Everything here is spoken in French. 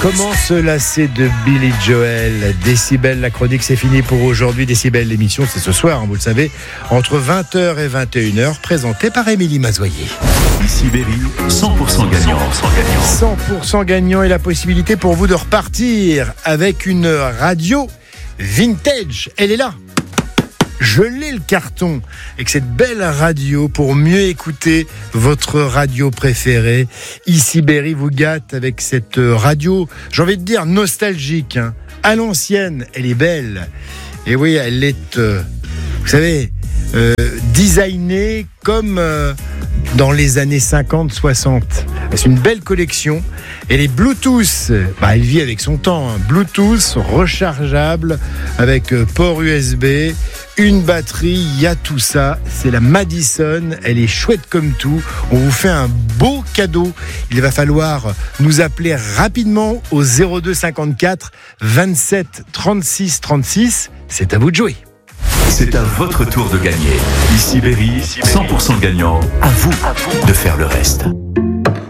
Comment se lasser de Billy Joel? Décibel, la chronique, c'est fini pour aujourd'hui. Décibel, l'émission, c'est ce soir, vous le savez, entre 20h et 21h, présentée par Émilie Mazoyer. Ici Berry, 100% gagnant. 100% gagnant et la possibilité pour vous de repartir avec une radio vintage. Elle est là. Je l'ai, le carton, avec cette belle radio pour mieux écouter votre radio préférée. Ici Berry vous gâte avec cette radio, j'ai envie de dire nostalgique, hein. À l'ancienne, elle est belle. Et oui, elle est, vous savez, designée comme dans les années 50-60. C'est une belle collection. Elle est Bluetooth, elle vit avec son temps, hein. Bluetooth rechargeable avec port USB, une batterie, il y a tout ça. C'est la Madison, elle est chouette comme tout. On vous fait un beau cadeau. Il va falloir nous appeler rapidement au 02 54 27 36 36. C'est à vous de jouer. C'est à votre tour de gagner. Ici Berry, 100% gagnant. À vous de faire le reste.